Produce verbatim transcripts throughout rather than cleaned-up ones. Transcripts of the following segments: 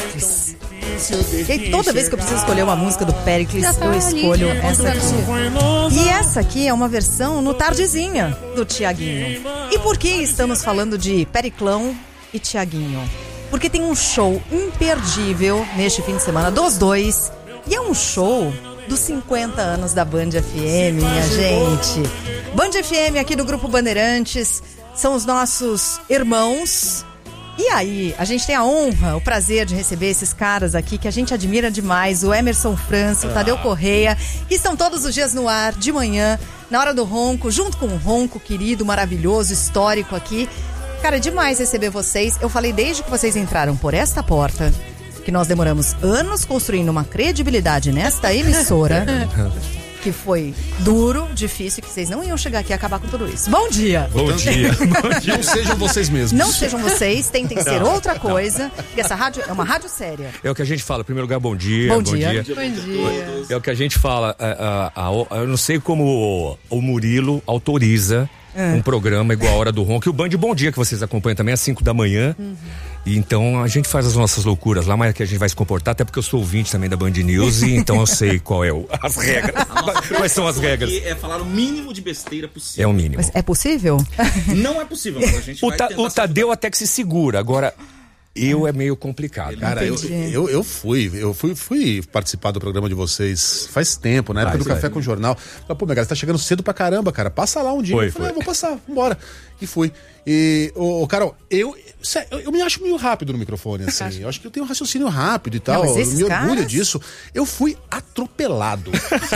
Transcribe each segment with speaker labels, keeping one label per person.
Speaker 1: Péricles. E aí, toda vez que eu preciso escolher uma música do Péricles, eu escolho essa aqui. E essa aqui é uma versão no Tardezinha, do Tiaguinho. E por que estamos falando de Periclão e Tiaguinho? Porque tem um show imperdível neste fim de semana dos dois. E é um show dos cinquenta anos da Band F M, minha gente. Band F M aqui do Grupo Bandeirantes são os nossos irmãos. E aí, a gente tem a honra, o prazer de receber esses caras aqui que a gente admira demais, o Emerson França, o Tadeu Correia, que estão todos os dias no ar, de manhã, na hora do ronco, junto com o ronco querido, maravilhoso, histórico aqui. Cara, é demais receber vocês. Eu falei desde que vocês entraram por esta porta, que nós demoramos anos construindo uma credibilidade nesta emissora, que foi duro, difícil, que vocês não iam chegar aqui e acabar com tudo isso. Bom dia!
Speaker 2: Bom dia! Bom dia. Não sejam vocês mesmos.
Speaker 1: Não sejam vocês, tentem ser outra coisa, porque essa rádio é uma rádio séria.
Speaker 2: É o que a gente fala, em primeiro lugar, bom dia.
Speaker 1: Bom,
Speaker 2: bom
Speaker 1: dia.
Speaker 2: dia.
Speaker 1: Bom dia.
Speaker 2: É o que a gente fala, a, a, a, eu não sei como o, o Murilo autoriza é. um programa igual a Hora do Ronco, e o Band Bom Dia, que vocês acompanham também, às cinco da manhã. Uhum. E então a gente faz as nossas loucuras lá, mas é que a gente vai se comportar, até porque eu sou ouvinte também da Band News, e então eu sei qual é o, as regras. Quais são as regras?
Speaker 3: É falar o mínimo de besteira possível.
Speaker 2: É o mínimo.
Speaker 1: Mas é possível?
Speaker 3: Não é possível, mas a gente
Speaker 2: o
Speaker 3: vai
Speaker 2: ta,
Speaker 3: tentar.
Speaker 2: O Tadeu até que se segura, agora eu é meio complicado.
Speaker 4: Cara, eu, eu, eu fui, eu fui, fui participar do programa de vocês faz tempo, na época
Speaker 2: Faz,
Speaker 4: do Café
Speaker 2: é.
Speaker 4: com o Jornal. Falei, pô, minha galera, você tá chegando cedo pra caramba, cara, passa lá um dia.
Speaker 2: Foi,
Speaker 4: eu falei,
Speaker 2: foi.
Speaker 4: ah, vou passar, vambora. E fui. E, ô, ô, Carol, eu, eu, eu me acho meio rápido no microfone, assim. Eu acho que eu tenho um raciocínio rápido e tal.
Speaker 1: Não,
Speaker 4: eu me orgulho
Speaker 1: caras...
Speaker 4: disso. Eu fui atropelado.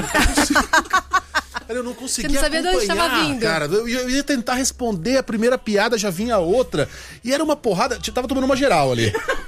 Speaker 4: Eu não conseguia
Speaker 5: Você não sabia de onde estava vindo.
Speaker 4: Cara, eu, eu ia tentar responder a primeira piada, já vinha a outra. E era uma porrada, eu tava tomando uma geral ali.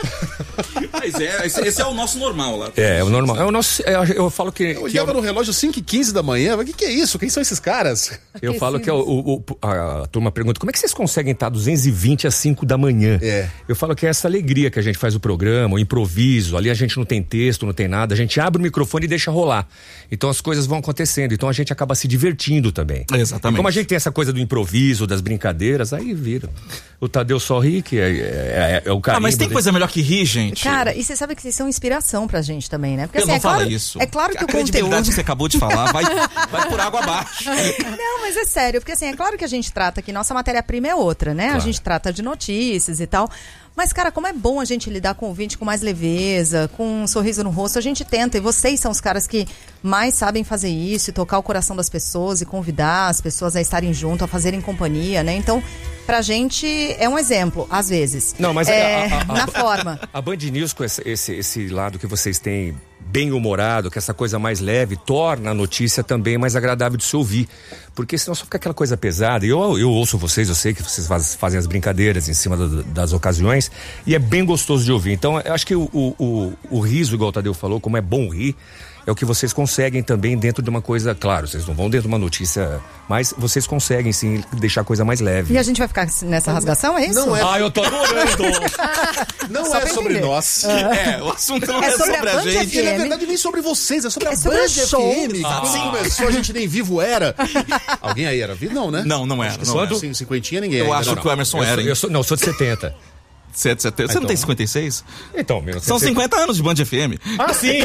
Speaker 3: Mas é, esse, esse é o nosso normal lá.
Speaker 2: É, é o normal. É o nosso, é, eu falo que...
Speaker 4: Eu
Speaker 2: que
Speaker 4: olhava
Speaker 2: é o,
Speaker 4: no relógio cinco e quinze da manhã, mas o que, que é isso? Quem são esses caras?
Speaker 2: eu falo que é o, o, o, a, a turma pergunta, como é que vocês conseguem estar duzentos e vinte às cinco da manhã?
Speaker 4: É.
Speaker 2: Eu falo que é essa alegria que a gente faz o programa, o improviso, ali a gente não tem texto, não tem nada, a gente abre o microfone e deixa rolar. Então as coisas vão acontecendo, então a gente acaba se divertindo também.
Speaker 3: Exatamente.
Speaker 2: E como a gente tem essa coisa do improviso, das brincadeiras, aí vira. O Tadeu só ri, que é, é, é o carinho.
Speaker 3: Ah, mas tem
Speaker 2: dele.
Speaker 3: coisa melhor que rir, gente?
Speaker 1: Cara, e você sabe que vocês são inspiração pra gente também, né? Porque
Speaker 3: Eu
Speaker 1: assim,
Speaker 3: não
Speaker 1: é
Speaker 3: fala
Speaker 1: claro,
Speaker 3: isso.
Speaker 1: É claro que
Speaker 3: a
Speaker 1: o
Speaker 3: credibilidade
Speaker 1: conteúdo...
Speaker 3: que você acabou de falar vai, vai por água abaixo.
Speaker 1: Não, mas é sério, porque assim, é claro que a gente trata que nossa matéria-prima é outra, né?
Speaker 2: Claro.
Speaker 1: A gente trata de notícias e tal. Mas, cara, como é bom a gente lidar com o ouvinte com mais leveza, com um sorriso no rosto, a gente tenta. E vocês são os caras que mais sabem fazer isso, e tocar o coração das pessoas e convidar as pessoas a estarem junto, a fazerem companhia, né? Então, pra gente é um exemplo, às vezes.
Speaker 2: Não, mas
Speaker 1: é,
Speaker 2: a, a, a,
Speaker 1: na
Speaker 2: a,
Speaker 1: forma.
Speaker 2: A Band News, com esse, esse, esse lado que vocês têm bem humorado, que essa coisa mais leve, torna a notícia também mais agradável de se ouvir. Porque senão só fica aquela coisa pesada. E eu, eu ouço vocês, eu sei que vocês faz, fazem as brincadeiras em cima do, das ocasiões, e é bem gostoso de ouvir. Então, eu acho que o, o, o, o riso, igual o Tadeu falou, como é bom rir, é o que vocês conseguem também dentro de uma coisa, claro, vocês não vão dentro de uma notícia, mas vocês conseguem sim deixar a coisa mais leve.
Speaker 1: E a gente vai ficar nessa rasgação, é isso?
Speaker 4: Não é.
Speaker 2: Ah, eu tô adorando!
Speaker 4: Não
Speaker 1: Só
Speaker 4: é
Speaker 1: pra
Speaker 4: sobre
Speaker 1: entender.
Speaker 4: nós.
Speaker 3: É, o assunto não é,
Speaker 1: É sobre
Speaker 3: sobre,
Speaker 1: a
Speaker 3: a,
Speaker 1: Band
Speaker 3: gente.
Speaker 4: E na
Speaker 1: F M.
Speaker 4: verdade nem sobre vocês, é sobre
Speaker 1: É
Speaker 4: a
Speaker 1: sobre
Speaker 4: Band
Speaker 1: o show.
Speaker 4: F M.
Speaker 2: Ah.
Speaker 4: Quando começou, a gente nem vivo era. Alguém aí era vivo? Não, né?
Speaker 3: Não, não era. Não
Speaker 4: Quando?
Speaker 3: era.
Speaker 4: Sim, cinquentinha ninguém.
Speaker 3: Eu
Speaker 4: ainda
Speaker 3: acho
Speaker 4: não.
Speaker 3: que o Emerson
Speaker 2: Eu
Speaker 3: era,
Speaker 2: sou,
Speaker 3: hein?
Speaker 2: eu sou, não, eu sou de setenta.
Speaker 3: Você, você, tem- você não tem cinquenta e seis?
Speaker 2: Então, meu.
Speaker 3: São cinquenta anos de Band F M.
Speaker 2: Ah, sim!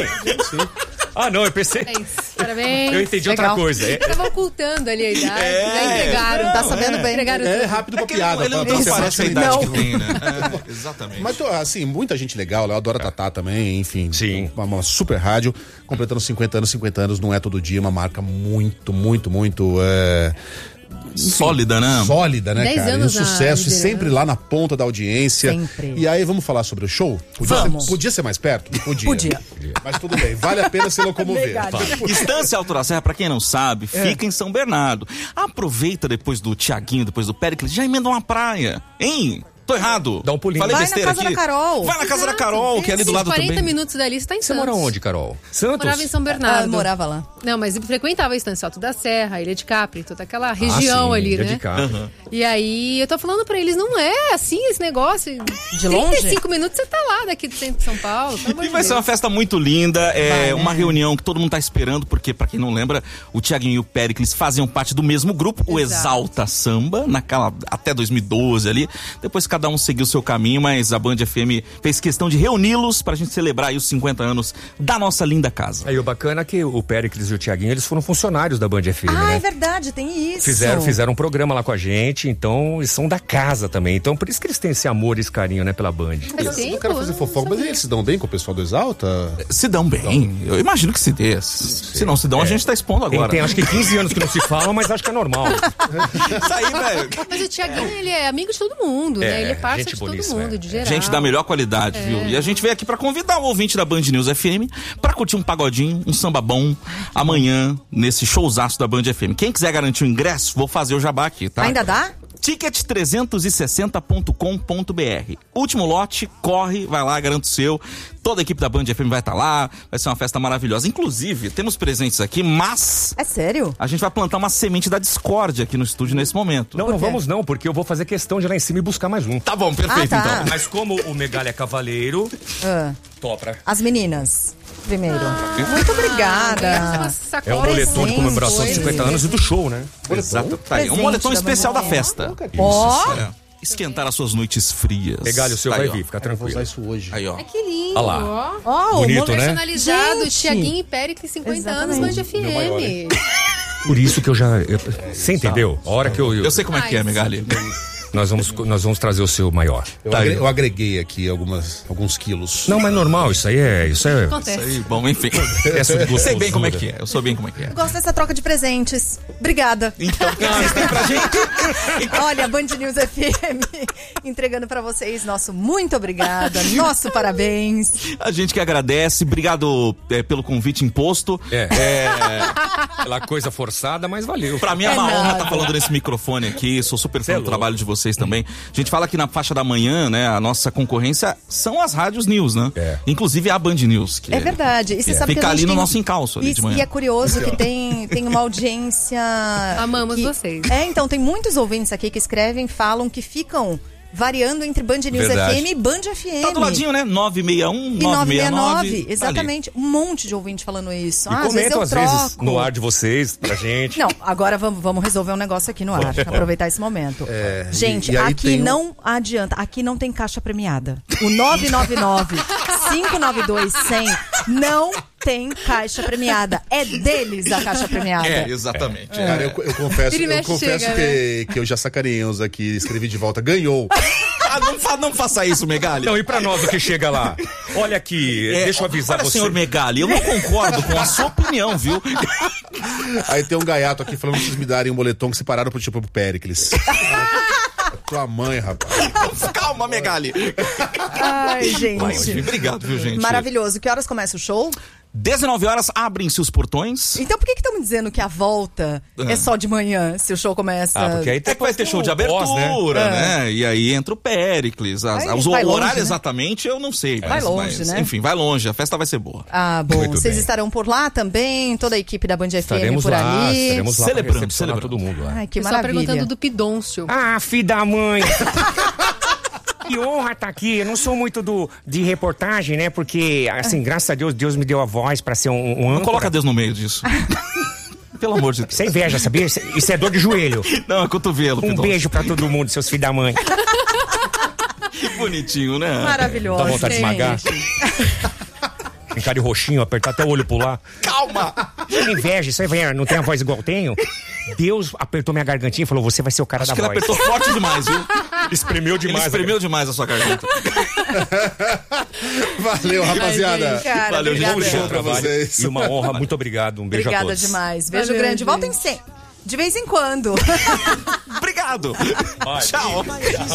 Speaker 2: Ah, não, eu pensei.
Speaker 5: Parabéns. Parabéns.
Speaker 2: Eu entendi
Speaker 1: Legal.
Speaker 2: outra coisa. É,
Speaker 5: Tava ocultando ali a idade,
Speaker 3: É,
Speaker 5: já entregaram.
Speaker 1: Tá sabendo bem.
Speaker 5: Entregaram
Speaker 4: É
Speaker 5: tudo.
Speaker 4: rápido pra
Speaker 3: que
Speaker 4: piada.
Speaker 3: ele não
Speaker 4: pra- pra
Speaker 3: transparece a
Speaker 4: ser
Speaker 3: idade
Speaker 4: mais
Speaker 3: que
Speaker 4: feliz.
Speaker 3: tem, né? É, exatamente.
Speaker 4: Mas, tô, assim, muita gente legal lá. Eu adoro a Tatá também, enfim.
Speaker 2: Sim.
Speaker 4: Uma, uma super rádio. Completando cinquenta anos, cinquenta anos não é todo dia. Uma marca muito, muito, muito... É...
Speaker 3: Sólida, né?
Speaker 4: Sólida, né,
Speaker 5: Dez
Speaker 4: cara? E um
Speaker 5: anos na
Speaker 4: sucesso, e
Speaker 5: liderança.
Speaker 4: sempre lá na ponta da audiência.
Speaker 1: Sempre.
Speaker 4: E aí, vamos falar sobre o show? Podia,
Speaker 1: Vamos.
Speaker 4: Ser, podia ser mais perto? Podia.
Speaker 1: Podia.
Speaker 4: Mas tudo bem, vale a pena se locomover.
Speaker 1: Obrigada.
Speaker 3: Estância Alto da Serra, pra quem não sabe,
Speaker 4: É.
Speaker 3: fica em São Bernardo. Aproveita depois do Tiaguinho, depois do Péricles, já emenda uma praia. Hein? Tô errado.
Speaker 2: Dá um pulinho.
Speaker 3: Falei
Speaker 1: Vai na
Speaker 3: besteira
Speaker 1: casa
Speaker 3: aqui.
Speaker 1: da Carol.
Speaker 3: Vai na casa da Carol, que é ali do lado
Speaker 5: quarenta
Speaker 3: também.
Speaker 5: minutos dali, você tá em
Speaker 2: Você
Speaker 5: Santos.
Speaker 2: mora onde, Carol? Santos?
Speaker 5: Morava em São
Speaker 1: Ah,
Speaker 5: Bernardo.
Speaker 1: morava lá.
Speaker 5: Não, mas frequentava a Estância Alto da Serra, Ilha de Capri, toda aquela região
Speaker 2: ah, sim,
Speaker 5: ali,
Speaker 2: Ilha
Speaker 5: né?
Speaker 2: de Capri.
Speaker 5: E aí, eu tô falando pra eles, não é assim esse negócio.
Speaker 1: De longe?
Speaker 5: trinta e cinco minutos você tá lá, daqui do centro de São Paulo. Pelo amor
Speaker 3: E
Speaker 5: de
Speaker 3: vai ser
Speaker 5: Deus.
Speaker 3: uma festa muito linda, é
Speaker 1: Vai, né?
Speaker 3: uma reunião que todo mundo tá esperando, porque, pra quem não lembra, o Tiaguinho e o Péricles faziam parte do mesmo grupo, o
Speaker 5: Exato.
Speaker 3: Exalta Samba, naquela, até dois mil e doze ali. Depois cada um seguiu o seu caminho, mas a Band F M fez questão de reuni-los pra gente celebrar aí os cinquenta anos da nossa linda casa.
Speaker 2: Aí o bacana é que o Péricles e o Tiaguinho, eles foram funcionários da Band F M,
Speaker 1: Ah,
Speaker 2: né?
Speaker 1: é verdade, tem isso.
Speaker 2: Fizeram, fizeram um programa lá com a gente, então eles são da casa também. Então por isso que eles têm esse amor e esse carinho, né, pela Band.
Speaker 5: Faz
Speaker 4: Eu
Speaker 5: tempo,
Speaker 4: não quero fazer
Speaker 5: eu
Speaker 4: fofoca, mas eles se dão bem com o pessoal do Exalta?
Speaker 3: Se dão bem, eu imagino que se dê. Se não se dão, a gente tá expondo
Speaker 2: Tem,
Speaker 3: agora.
Speaker 2: tem acho que quinze anos que não se falam, mas acho que é normal.
Speaker 3: Isso aí, velho.
Speaker 5: Mas o Tiaguinho, ele é amigo de todo mundo,
Speaker 2: É,
Speaker 5: né? Ele é parceiro
Speaker 2: gente
Speaker 5: de todo
Speaker 2: boníssima,
Speaker 5: mundo,
Speaker 2: é.
Speaker 5: de geral.
Speaker 3: Gente da melhor qualidade, viu? E a gente veio aqui pra convidar o ouvinte da Band News F M pra curtir um pagodinho, um samba bom, amanhã, nesse showzaço da Band F M. Quem quiser garantir o ingresso, vou fazer o jabá aqui, tá?
Speaker 1: Ainda dá?
Speaker 3: ticket trezentos e sessenta ponto com ponto b r. Último lote, corre, vai lá, garante o seu. Toda a equipe da Band F M vai estar lá, vai ser uma festa maravilhosa. Inclusive, temos presentes aqui, mas
Speaker 1: É sério?
Speaker 3: a gente vai plantar uma semente da discórdia aqui no estúdio nesse momento.
Speaker 2: Não,
Speaker 1: Por
Speaker 2: não
Speaker 1: quê?
Speaker 2: vamos não, porque eu vou fazer questão de ir lá em cima e buscar mais um.
Speaker 3: Tá bom, perfeito
Speaker 1: Ah, tá.
Speaker 3: então.
Speaker 2: Mas como o Megali é cavaleiro,
Speaker 1: Ah,
Speaker 2: topra.
Speaker 1: as meninas, primeiro. Muito obrigada.
Speaker 2: É o boletom de
Speaker 1: Presente.
Speaker 2: comemoração de cinquenta anos e do show, né?
Speaker 3: Exato. Tá aí, um
Speaker 1: Presente
Speaker 3: moletom
Speaker 1: da
Speaker 3: especial
Speaker 1: Band
Speaker 3: da
Speaker 1: F M.
Speaker 3: festa.
Speaker 1: Ó,
Speaker 3: É. Esquentar as suas noites frias.
Speaker 2: Megali, o seu
Speaker 3: Tá
Speaker 2: vai
Speaker 3: aí, ó.
Speaker 2: vir, fica
Speaker 4: Eu vou usar
Speaker 2: tranquilo.
Speaker 4: isso hoje.
Speaker 3: Aí, ó.
Speaker 5: Ai, que lindo.
Speaker 2: Olha lá.
Speaker 5: ó.
Speaker 1: ó,
Speaker 2: Bonito,
Speaker 1: o
Speaker 2: né?
Speaker 5: Personalizado,
Speaker 1: Gente.
Speaker 5: Tiaguinho e Péricles, cinquenta anos, Band F M.
Speaker 2: Por isso que eu já... eu- você entendeu? A hora que eu... eu-
Speaker 3: Eu sei como é que é,
Speaker 5: Ai,
Speaker 3: Megali.
Speaker 2: nós, vamos, nós vamos trazer o seu maior.
Speaker 4: Eu,
Speaker 3: Tá
Speaker 4: agre-
Speaker 3: aí.
Speaker 4: eu agreguei aqui algumas, alguns quilos.
Speaker 2: Não, mas normal, isso aí é... Isso é...
Speaker 5: Acontece.
Speaker 3: Aí, bom, enfim.
Speaker 2: Excesso de
Speaker 3: Eu sei bem
Speaker 2: gostosura.
Speaker 3: como é que é. Eu sou bem como é que é.
Speaker 1: gosto dessa troca de presentes. Obrigada.
Speaker 3: Então, o que vocês têm pra gente?
Speaker 1: Olha, Band News F M entregando pra vocês nosso muito obrigada, nosso parabéns.
Speaker 3: A gente que agradece. Obrigado é, pelo convite imposto.
Speaker 2: É. Aquela coisa forçada, mas valeu.
Speaker 3: Pra mim é
Speaker 1: É
Speaker 3: uma honra
Speaker 1: nada.
Speaker 3: estar falando nesse microfone aqui. Sou super fã
Speaker 2: é
Speaker 3: do
Speaker 2: louco.
Speaker 3: trabalho de vocês também. A gente fala que na faixa da manhã, né? A nossa concorrência são as rádios news, né?
Speaker 2: É.
Speaker 3: Inclusive a Band News. Que
Speaker 1: É verdade. E você
Speaker 3: É.
Speaker 1: sabe que
Speaker 3: Fica
Speaker 1: a gente
Speaker 3: ali no
Speaker 1: tem-
Speaker 3: nosso encalço ali de
Speaker 1: Isso,
Speaker 3: manhã.
Speaker 1: e é curioso que tem, tem uma audiência...
Speaker 5: Amamos
Speaker 1: que-
Speaker 5: vocês.
Speaker 1: É, então, tem muitos ouvintes aqui que escrevem, falam que ficam variando entre Band News
Speaker 2: Verdade.
Speaker 1: F M e Band F M.
Speaker 3: Tá do ladinho, né? nove seis um,
Speaker 1: E
Speaker 3: nove
Speaker 1: nove
Speaker 3: seis
Speaker 1: seis nove,
Speaker 3: nove.
Speaker 1: exatamente. Um monte de ouvinte falando isso.
Speaker 2: E
Speaker 1: Ah, às vezes eu
Speaker 2: comentam às vezes
Speaker 1: troco.
Speaker 2: no ar de vocês, pra gente.
Speaker 1: Não, agora vamos, vamos resolver um negócio aqui no ar, aproveitar esse momento.
Speaker 4: É,
Speaker 1: Gente,
Speaker 4: e- e aí
Speaker 1: aqui
Speaker 4: tem um-
Speaker 1: não adianta, aqui não tem caixa premiada. O nove nove nove, cinco nove dois, cem não tem caixa premiada. É deles a caixa premiada.
Speaker 3: É, exatamente.
Speaker 4: Cara, eu, eu confesso,
Speaker 5: Vira e
Speaker 4: eu
Speaker 5: mexe,
Speaker 4: confesso
Speaker 5: chega,
Speaker 4: que, que eu já sacanei uns aqui, escrevi de volta, ganhou.
Speaker 3: Ah, não, fa- não faça isso, Megali.
Speaker 2: Não, e pra nós o que chega lá? Olha aqui,
Speaker 3: É,
Speaker 2: deixa eu avisar
Speaker 3: olha,
Speaker 2: você.
Speaker 3: senhor Megali, eu não concordo com a sua opinião, viu?
Speaker 4: Aí tem um gaiato aqui falando pra vocês me darem um moletom que separaram pro tipo pro Péricles. Tua mãe, rapaz.
Speaker 3: Calma, Megali.
Speaker 1: Ai,
Speaker 3: Vai,
Speaker 1: gente.
Speaker 3: obrigado, viu, gente?
Speaker 1: Maravilhoso. Que horas começa o show?
Speaker 3: dezenove horas, abrem-se os portões.
Speaker 1: Então por que que estão me dizendo que a volta é só de manhã, se o show começa...
Speaker 2: Ah, porque aí
Speaker 3: É que vai ter show de abertura,
Speaker 2: pós, né?
Speaker 3: né? E aí entra o Péricles. As,
Speaker 1: Aí
Speaker 3: os,
Speaker 1: vai
Speaker 3: o
Speaker 1: longe,
Speaker 3: horário
Speaker 1: né?
Speaker 3: exatamente eu não sei.
Speaker 1: Vai
Speaker 3: mas-
Speaker 1: longe,
Speaker 3: mas,
Speaker 1: né?
Speaker 3: Enfim, vai longe. A festa vai ser boa.
Speaker 1: Ah, bom.
Speaker 2: Muito
Speaker 1: Vocês
Speaker 2: bem.
Speaker 1: estarão por lá também, toda a equipe da Band F M
Speaker 2: Estaremos
Speaker 1: por
Speaker 2: lá,
Speaker 1: ali.
Speaker 2: estaremos lá
Speaker 3: Celebrando,
Speaker 2: pra recepcionar
Speaker 3: celebrando.
Speaker 2: todo mundo lá.
Speaker 1: Ai, que
Speaker 5: Pessoal
Speaker 1: maravilha.
Speaker 5: perguntando do Pidôncio.
Speaker 2: Ah, filho da mãe! Que honra estar aqui. Eu não sou muito do, de reportagem, né? Porque, assim, graças a Deus, Deus me deu a voz pra ser um, um
Speaker 3: Não
Speaker 2: âncora.
Speaker 3: coloca Deus no meio disso. Pelo amor de Deus.
Speaker 2: Isso é inveja, sabia? Isso é- isso é dor de joelho.
Speaker 3: Não, é cotovelo.
Speaker 2: Um
Speaker 3: Pidoncio.
Speaker 2: beijo pra todo mundo, seus filhos da mãe.
Speaker 3: Que bonitinho, né?
Speaker 1: Maravilhosa.
Speaker 2: Dá vontade de esmagar. Ficar de roxinho, apertar até o olho pular.
Speaker 3: Calma!
Speaker 2: Isso é inveja, isso é inveja. Não tem a voz igual eu tenho? Deus apertou minha gargantinha e falou, você vai ser o cara
Speaker 3: Acho
Speaker 2: da
Speaker 3: que ele
Speaker 2: voz.
Speaker 3: apertou forte demais, viu?
Speaker 2: Espremeu
Speaker 3: Ele
Speaker 2: demais.
Speaker 3: espremeu demais a sua garganta.
Speaker 4: Valeu, rapaziada.
Speaker 1: Cara,
Speaker 3: Valeu, gente.
Speaker 1: obrigada.
Speaker 4: Bom show pra
Speaker 2: Trabalho.
Speaker 4: vocês.
Speaker 2: E uma honra, muito obrigado. Um beijo a
Speaker 1: Obrigada
Speaker 2: todos.
Speaker 1: demais. Beijo
Speaker 5: Valeu,
Speaker 1: grande.
Speaker 5: gente.
Speaker 1: Voltem sempre. De vez em quando.
Speaker 3: Obrigado.
Speaker 2: Vai.
Speaker 3: Tchau.